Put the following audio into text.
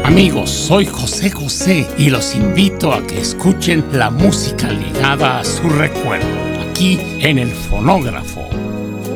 Amigos, soy José José y los invito a que escuchen la música ligada a su recuerdo, aquí en El Fonógrafo.